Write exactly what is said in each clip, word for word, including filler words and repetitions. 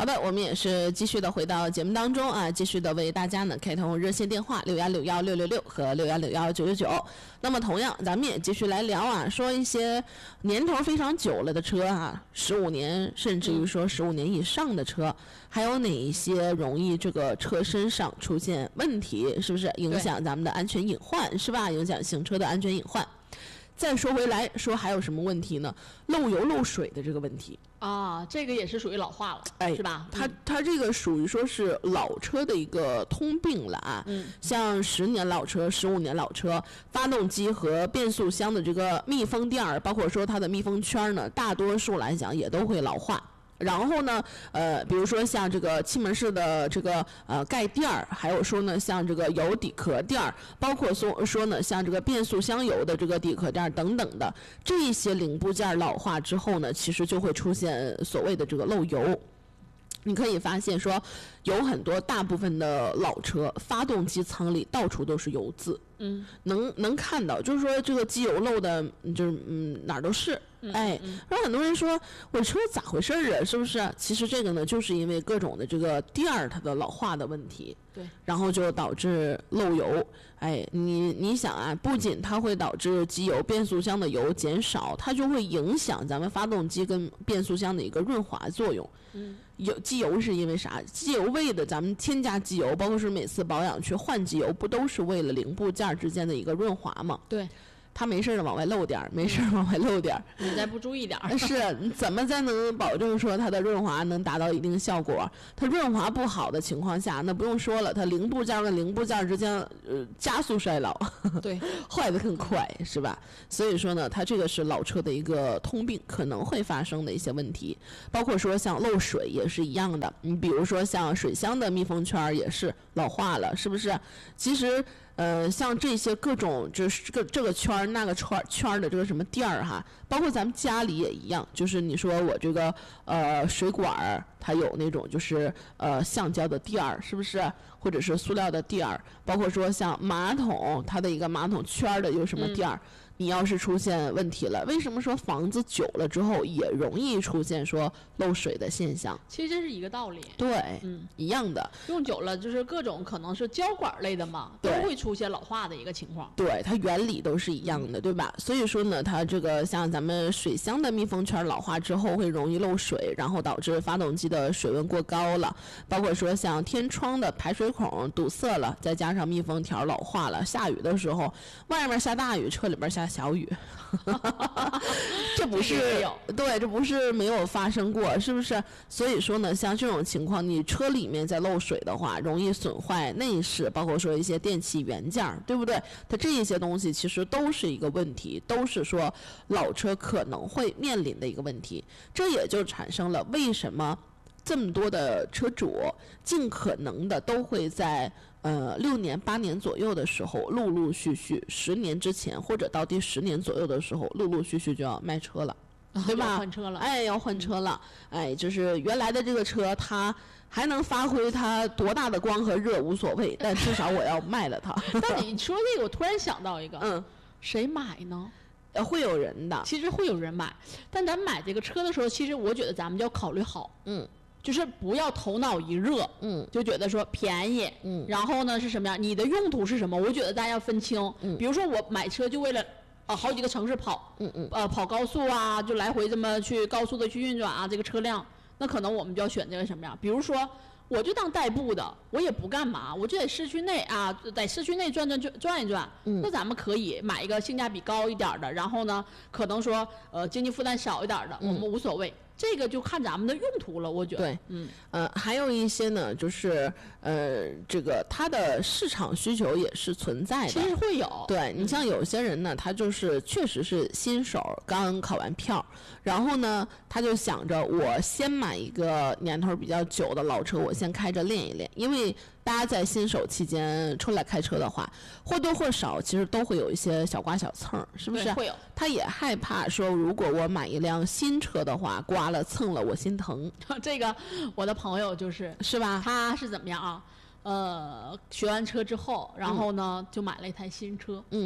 好的，我们也是继续的回到节目当中啊，继续的为大家呢开通热线电话六幺六幺六六六和六幺六幺九九九。那么同样，咱们也继续来聊啊，说一些年头非常久了的车啊，十五年甚至于说十五年以上的车，还有哪一些容易这个车身上出现问题，是不是影响咱们的安全隐患，是吧？影响行车的安全隐患。再说回来说还有什么问题呢？漏油漏水的这个问题啊，这个也是属于老化了， 哎， 是吧？ 它它这个属于说是老车的一个通病了啊。 嗯， 像十年老车、十五年老车，发动机和变速箱的这个密封垫儿，包括说它的密封圈呢，大多数来讲也都会老化。然后呢，呃，比如说像这个气门室的这个呃盖垫儿，还有说呢像这个油底壳垫儿，包括说说呢像这个变速箱油的这个底壳垫儿等等的这一些零部件老化之后呢，其实就会出现所谓的这个漏油。你可以发现说，有很多大部分的老车发动机舱里到处都是油渍， 嗯， 能能看到，就是说这个机油漏的，就是嗯哪儿都是。哎，然后很多人说我车咋回事啊？是不是？其实这个呢，就是因为各种的这个垫儿它的老化的问题， 对， 然后就导致漏油。哎，你你想啊，不仅它会导致机油、变速箱的油减少，它就会影响咱们发动机跟变速箱的一个润滑作用。 嗯， 有机油是因为啥？机油为的咱们添加机油，包括是每次保养去换机油，不都是为了零部件之间的一个润滑吗？ 对。 它没事的往外漏点儿，没事往外漏点儿， 你再不注意点儿， 是怎么才能保证说它的润滑能达到一定效果？它润滑不好的情况下，那不用说了，它零部件跟零部件之间呃加速衰老， 对， 坏得更快，是吧？所以说呢，它这个是老车的一个通病，可能会发生的一些问题，包括说像漏水也是一样的。你比如说像水箱的密封圈也是老化了，是不是？其实。呃，像这些各种这这个这个圈儿那个圈儿圈儿的这个什么垫儿哈，包括咱们家里也一样，就是你说我这个呃水管儿它有那种就是呃橡胶的垫儿，是不是？或者是塑料的垫儿，包括说像马桶它的一个马桶圈儿的有什么垫儿？嗯，你要是出现问题了，为什么说房子久了之后也容易出现说漏水的现象？ 其实这是一个道理。 对， 嗯， 一样的。 用久了就是各种可能是胶管类的嘛，都会出现老化的一个情况。 对，它原理都是一样的，对吧？所以说呢，它这个像咱们水箱的密封圈老化之后会容易漏水，然后导致发动机的水温过高了，包括说像天窗的排水孔堵塞了，再加上密封条老化了，下雨的时候外面下大雨，车里边下小雨这不是对，这不是没有发生过，是不是？所以说呢，像这种情况，你车里面在漏水的话，容易损坏内饰，包括说一些电器元件，对不对？它这一些东西其实都是一个问题，都是说老车可能会面临的一个问题。这也就产生了为什么这么多的车主尽可能的都会在呃六年八年左右的时候陆陆续续，十年之前或者到第十年左右的时候陆陆续续就要卖车了，对吧？ 要换车了， 哎，要换车了，哎，就是原来的这个车它还能发挥它多大的光和热无所谓，但至少我要卖了它。 但你说这个，我突然想到一个， 嗯， 谁买呢？ 呃，会有人的， 其实会有人买，但咱买这个车的时候，其实我觉得咱们就要考虑好， 嗯。 就是不要头脑一热， 嗯， 就觉得说便宜， 嗯， 然后呢是什么样？你的用途是什么？我觉得大家要分清， 嗯， 比如说我买车就为了，呃，好几个城市跑， 嗯嗯， 呃，跑高速啊，就来回这么去高速的去运转啊，这个车辆，那可能我们就要选这个什么样？比如说，我就当代步的，我也不干嘛，我就在市区内啊，在市区内转转转转一转， 嗯， 那咱们可以买一个性价比高一点的，然后呢，可能说呃经济负担少一点的， 嗯， 我们无所谓。这个就看咱们的用途了，我觉得。 对， 嗯， 呃，还有一些呢，就是呃，这个它的市场需求也是存在的。 其实会有。 对，你像有些人呢，他就是确实是新手，刚考完票，然后呢，他就想着我先买一个年头比较久的老车，我先开着练一练，因为大家在新手期间出来开车的话，或多或少其实都会有一些小刮小蹭，是不是？ 会有。 他也害怕说，如果我买一辆新车的话，刮了蹭了我心疼。 这个我的朋友就是是吧？ 他是怎么样啊？呃，学完车之后，然后呢、嗯、就买了一台新车。 嗯。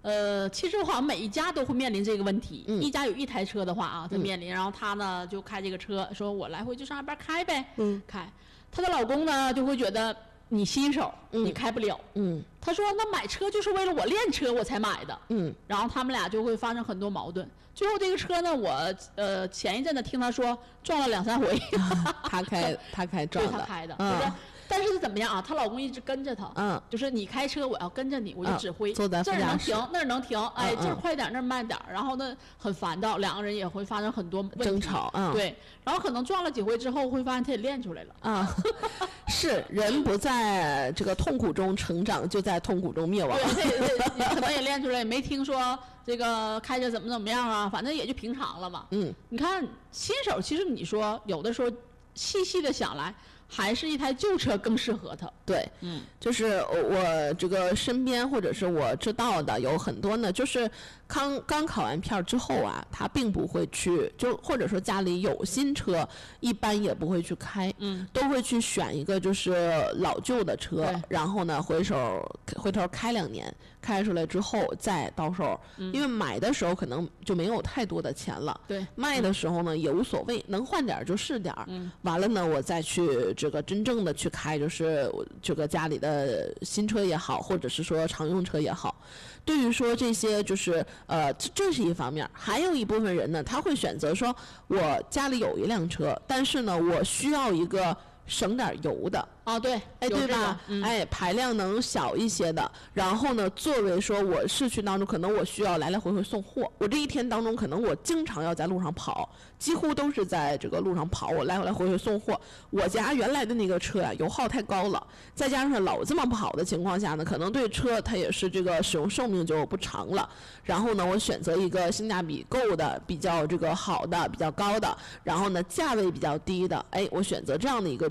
呃，其实好像每一家都会面临这个问题。 嗯、 一家有一台车的话啊，他面临，嗯、然后他呢就开这个车，说我来回就上下班开呗， 嗯， 开。她的老公呢就会觉得你新手， 嗯、 你开不了， 嗯， 他说那买车就是为了我练车我才买的， 嗯， 然后他们俩就会发生很多矛盾。最后这个车呢，我呃前一阵子听他说撞了两三回， 他开他开撞的， 对他开的， 嗯、 就是。但是怎么样啊？她老公一直跟着她， 嗯， 就是你开车，我要跟着你，我就指挥， 嗯、坐在这儿能停，那儿能停，哎， 嗯、 这儿快点，那儿慢点，然后呢，很烦躁，两个人也会发生很多争吵，嗯， 对，然后可能撞了几回之后，会发现他也练出来了， 啊、嗯，是人不在这个痛苦中成长，就在痛苦中灭亡， 对对对，可能也练出来，也没听说这个开着怎么怎么样啊，反正也就平常了嘛， 嗯， 你看新手，其实你说有的时候细细的想来。还是一台旧车更适合他。 对， 嗯， 就是我这个身边或者是我知道的有很多呢，就是刚刚考完片之后啊，他并不会去，就或者说家里有新车，一般也不会去开， 嗯， 都会去选一个就是老旧的车，然后呢回手回头开两年，开出来之后再到手， 嗯、 因为买的时候可能就没有太多的钱了， 对， 卖的时候呢、嗯、也无所谓，能换点就是点儿， 嗯， 完了呢我再去。这个真正的去开，就是这个家里的新车也好，或者是说常用车也好，对于说这些就是呃，这是一方面。还有一部分人呢，他会选择说，我家里有一辆车，但是呢，我需要一个省点油的。 啊，对， 哎，对吧？ 嗯、 哎，排量能小一些的。然后呢，作为说我市区当中，可能我需要来来回回送货，我这一天当中，可能我经常要在路上跑，几乎都是在这个路上跑，我来来回回送货。我家原来的那个车呀、啊，油耗太高了，再加上老这么跑的情况下呢，可能对车它也是这个使用寿命就不长了。然后呢，我选择一个性价比够的、比较这个好的、比较高的，然后呢价位比较低的，哎，我选择这样的一个